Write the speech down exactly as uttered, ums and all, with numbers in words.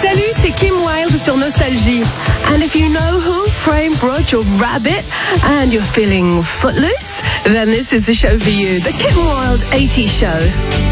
Salut, c'est Kim Wilde sur Nostalgie. And if you know who framed Roger Rabbit and you're feeling footloose, then this is the show for you, the Kim Wilde eighties Show.